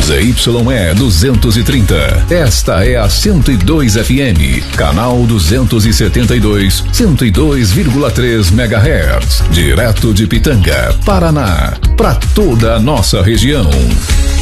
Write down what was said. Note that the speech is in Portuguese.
ZYE 230. Esta é a 102 FM, canal 272, 102,3 MHz, direto de Pitanga, Paraná, para toda a nossa região.